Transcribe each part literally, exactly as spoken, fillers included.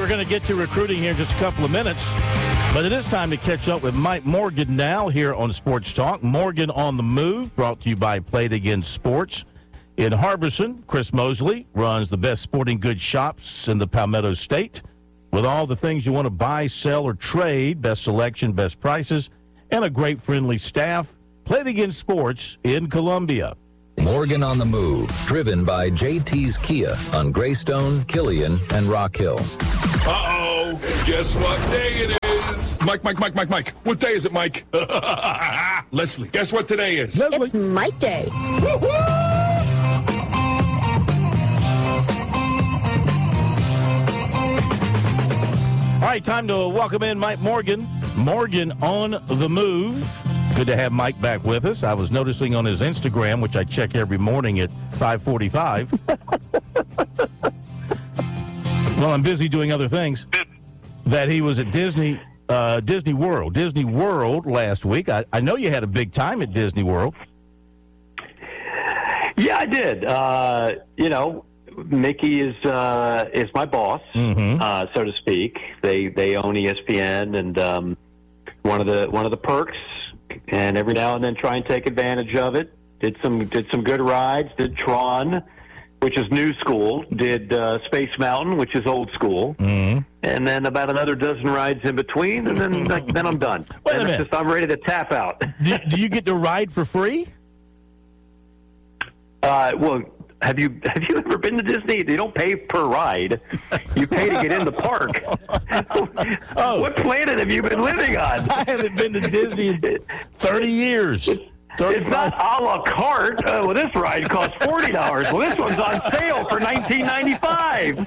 we're going to get to recruiting here in just a couple of minutes. But it is time to catch up with Mike Morgan now here on Sports Talk. Morgan on the Move, brought to you by Play It Again Sports. In Harbison, Chris Mosley runs the best sporting goods shops in the Palmetto State. With all the things you want to buy, sell, or trade, best selection, best prices, and a great friendly staff. Play It Again Sports in Columbia. Morgan on the Move, driven by J T's Kia on Greystone, Killian, and Rock Hill. Uh-oh, guess what day it is? Mike, Mike, Mike, Mike, Mike. What day is it, Mike? Leslie, guess what today is? It's Mike Day. Woo-hoo! All right, time to welcome in Mike Morgan. Morgan on the Move. Good to have Mike back with us. I was noticing on his Instagram, which I check every morning at five forty-five. Well, I'm busy doing other things. That he was at Disney uh, Disney World. Disney World last week. I, I know you had a big time at Disney World. Yeah, I did. Uh, you know, Mickey is uh, is my boss, Mm-hmm. uh, so to speak. They they own E S P N, and um, one of the one of the perks. And every now and then try and take advantage of it. Did some did some good rides. Did Tron, which is new school. Did uh, Space Mountain, which is old school. Mm-hmm. And then about another dozen rides in between, and then then I'm done. Wait a and it's minute. just I'm ready to tap out. do, do you get to ride for free? Uh, well, have you have you ever been to Disney? They don't pay per ride. You pay to get in the park. Oh. What planet have you been living on? I haven't been to Disney in thirty years. It's not a la carte. Uh, well, this ride costs forty dollars. Well, this one's on sale for nineteen ninety-five.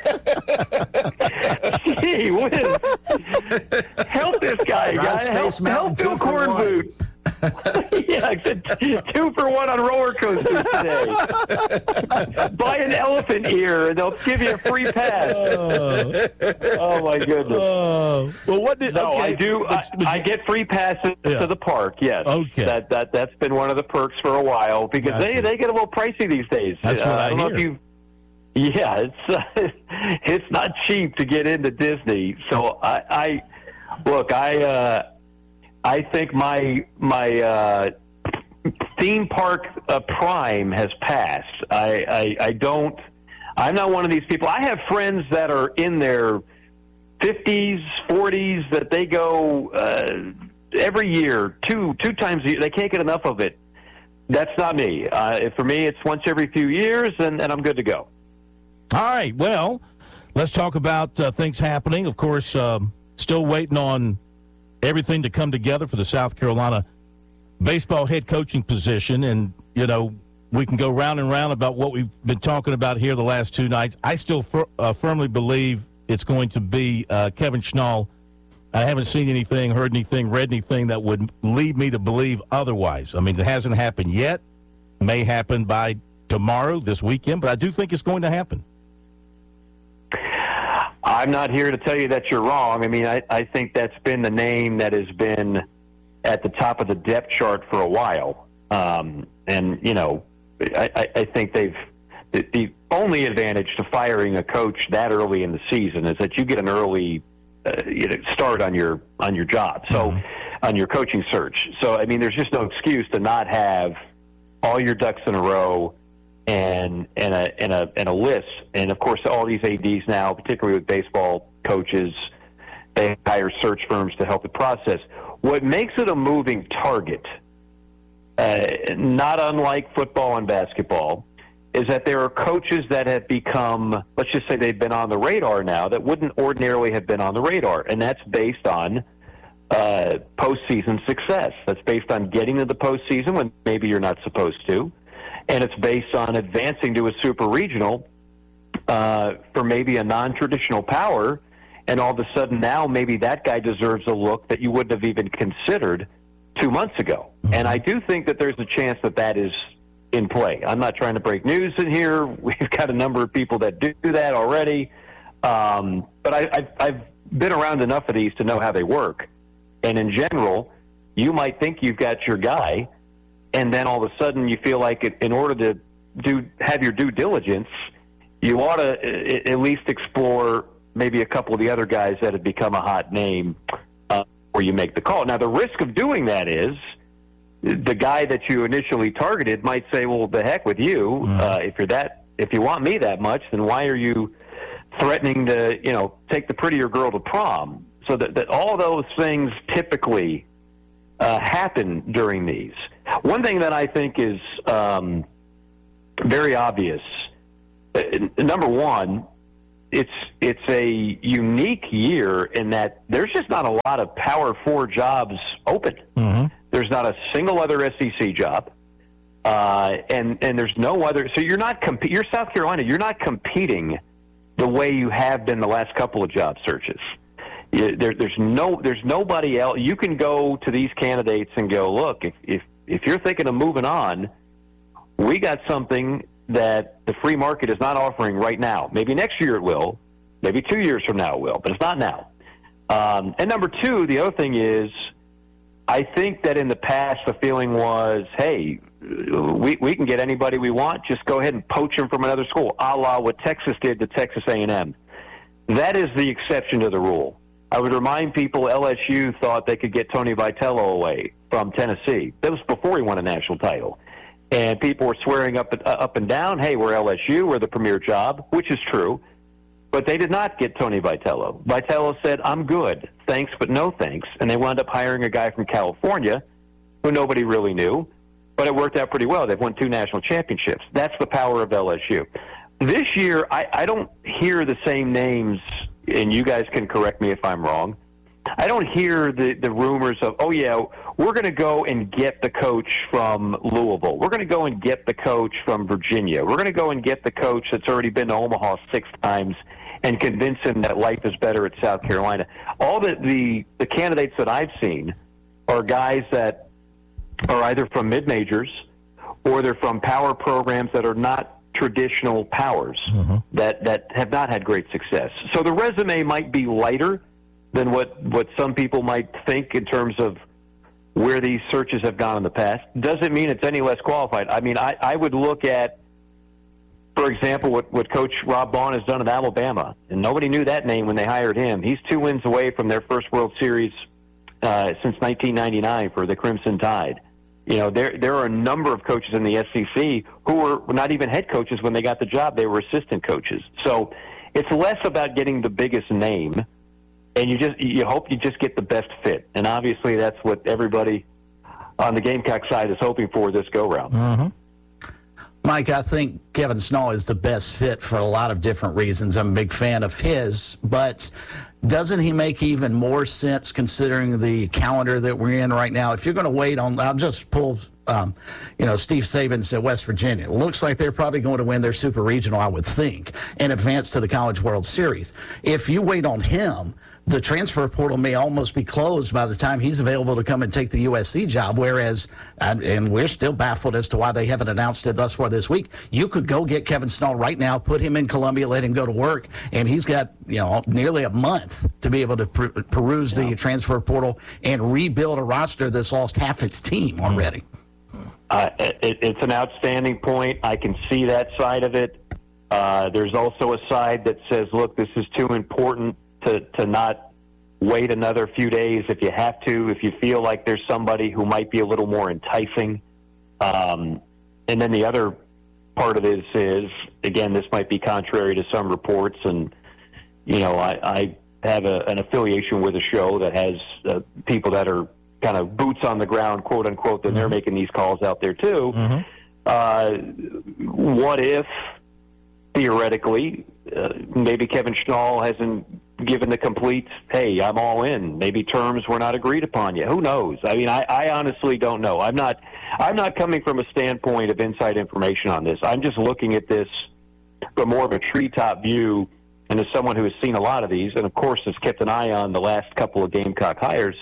Gee whiz. Help this guy, Ride guy. Help, Space Mountain, help two Bill for Corn one. Boot. Yeah, it's two for one on roller coasters today. Buy an elephant ear, and they'll give you a free pass. Oh, Oh, my goodness. oh. Well, what did? No, okay, I do. but- I, but I you- get free passes Yeah. to the park. Yes. Okay. That that that's been one of the perks for a while because Gotcha. they they get a little pricey these days. That's what I don't know if hear. you. Yeah, it's uh, it's not cheap to get into Disney. So I, I look. I uh, I think my my uh, theme park uh, prime has passed. I, I I don't. I'm not one of these people. I have friends that are in their fifties, forties that they go uh, every year, two two times a year. They can't get enough of it. That's not me. Uh, for me, it's once every few years, and, and I'm good to go. All right. Well, let's talk about uh, things happening. Of course, um, still waiting on everything to come together for the South Carolina baseball head coaching position. And, you know, we can go round and round about what we've been talking about here the last two nights. I still fir- uh, firmly believe it's going to be uh, Kevin Schnall. I haven't seen anything, heard anything, read anything that would lead me to believe otherwise. I mean, it hasn't happened yet. May happen by tomorrow, this weekend, but I do think it's going to happen. I'm not here to tell you that you're wrong. I mean, I, I think that's been the name that has been at the top of the depth chart for a while. Um, and, you know, I, I, I think they've the, the only advantage to firing a coach that early in the season is that you get an early uh, you know, start on your on your job, so Mhm. on your coaching search. So, I mean, there's just no excuse to not have all your ducks in a row and and a and a and a list. And of course, all these A Ds now, particularly with baseball coaches, they hire search firms to help the process. What makes it a moving target, uh, not unlike football and basketball, is that there are coaches that have become, let's just say they've been on the radar now that wouldn't ordinarily have been on the radar, and that's based on uh, postseason success. That's based on getting to the postseason when maybe you're not supposed to, and it's based on advancing to a super regional uh, for maybe a non-traditional power, and all of a sudden now maybe that guy deserves a look that you wouldn't have even considered two months ago. And I do think that there's a chance that that is in play. I'm not trying to break news in here. We've got a number of people that do that already. Um, but I, I've, I've been around enough of these to know how they work. And in general, you might think you've got your guy, and then all of a sudden you feel like it, in order to do have your due diligence, you ought to at least explore maybe a couple of the other guys that have become a hot name uh, where you make the call. Now, the risk of doing that is the guy that you initially targeted might say, well, the heck with you. Mm-hmm. Uh, if you're that, if you want me that much, then why are you threatening to, you know, take the prettier girl to prom? So that, that all those things typically uh, happen during these. One thing that I think is um, very obvious, uh, number one, it's it's a unique year in that there's just not a lot of Power Four jobs open. Mm-hmm. There's not a single other S E C job, uh, and and there's no other. So you're not comp- you're South Carolina. You're not competing the way you have been the last couple of job searches. You, there, there's no there's nobody else. You can go to these candidates and go, look, if if if you're thinking of moving on, we got something that the free market is not offering right now. Maybe next year it will. Maybe two years from now it will, but it's not now. Um, and number two, the other thing is, I think that in the past the feeling was, hey, we we can get anybody we want. Just go ahead and poach them from another school, a la what Texas did to Texas A and M. That is the exception to the rule. I would remind people L S U thought they could get Tony Vitello away from Tennessee. That was before he won a national title. And people were swearing up, uh, up and down, hey, we're L S U, we're the premier job, which is true. But they did not get Tony Vitello. Vitello said, I'm good, thanks, but no thanks. And they wound up hiring a guy from California who nobody really knew, but it worked out pretty well. They've won two national championships. That's the power of L S U. This year, I, I don't hear the same names, and you guys can correct me if I'm wrong. I don't hear the, the rumors of, oh, yeah, we're going to go and get the coach from Louisville. We're going to go and get the coach from Virginia. We're going to go and get the coach that's already been to Omaha six times and convince him that life is better at South Carolina. All the, the, the candidates that I've seen are guys that are either from mid-majors or they're from power programs that are not traditional powers, mm-hmm. that, that have not had great success. So the resume might be lighter than what, what some people might think in terms of where these searches have gone in the past. Doesn't mean it's any less qualified. I mean, I, I would look at, for example, what, what Coach Rob Vaughn has done at Alabama, and nobody knew that name when they hired him. He's two wins away from their first World Series uh, since nineteen ninety-nine for the Crimson Tide. You know, there there are a number of coaches in the S E C who were not even head coaches when they got the job. They were assistant coaches. So it's less about getting the biggest name, and you just you hope you just get the best fit. And obviously that's what everybody on the Gamecock side is hoping for this go-round. Mm-hmm. Mike, I think Kevin Snow is the best fit for a lot of different reasons. I'm a big fan of his, but doesn't he make even more sense considering the calendar that we're in right now? If you're going to wait on, I'll just pull, um, you know, Steve Saban's at West Virginia. It looks like they're probably going to win their Super Regional, I would think, and advance to the College World Series. If you wait on him, the transfer portal may almost be closed by the time he's available to come and take the U S C job, whereas, and we're still baffled as to why they haven't announced it thus far this week, you could go get Kevin Snow right now, put him in Columbia, let him go to work, and he's got, you know, nearly a month to be able to per- peruse yeah. the transfer portal and rebuild a roster that's lost half its team already. Uh, it, it's an outstanding point. I can see that side of it. Uh, there's also a side that says, look, this is too important to, to not wait another few days if you have to, if you feel like there's somebody who might be a little more enticing. Um, and then the other part of this is, again, this might be contrary to some reports, and, you know, I, I have a, an affiliation with a show that has uh, people that are kind of boots on the ground, quote unquote, and mm-hmm. they're making these calls out there too. Mm-hmm. Uh, what if, theoretically, uh, maybe Kevin Schnall hasn't given the complete, hey, I'm all in. Maybe terms were not agreed upon yet. Who knows? I mean, I, I honestly don't know. I'm not I'm not coming from a standpoint of inside information on this. I'm just looking at this from more of a treetop view, and as someone who has seen a lot of these, and of course has kept an eye on the last couple of Gamecock hires,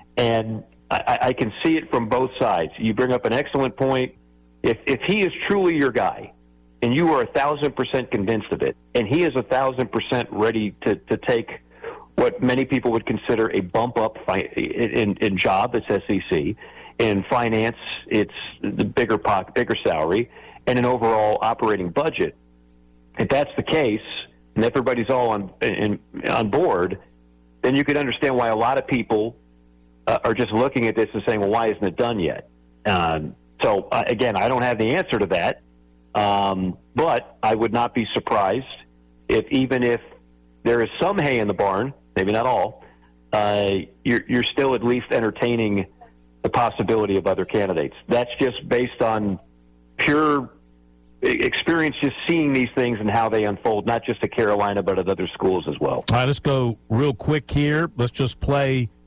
and I, I can see it from both sides. You bring up an excellent point. If if he is truly your guy, and you are a thousand percent convinced of it, and he is a thousand percent ready to, to take what many people would consider a bump up fi- in, in job, it's S E C, in finance, it's the bigger pocket, bigger salary, and an overall operating budget. If that's the case, and everybody's all on in, on board, then you could understand why a lot of people uh, are just looking at this and saying, well, why isn't it done yet? Um, so, uh, again, I don't have the answer to that, um, but I would not be surprised if even if there is some hay in the barn, maybe not all, uh, you're, you're still at least entertaining the possibility of other candidates. That's just based on pure experience, just seeing these things and how they unfold, not just at Carolina, but at other schools as well. All right, let's go real quick here. Let's just play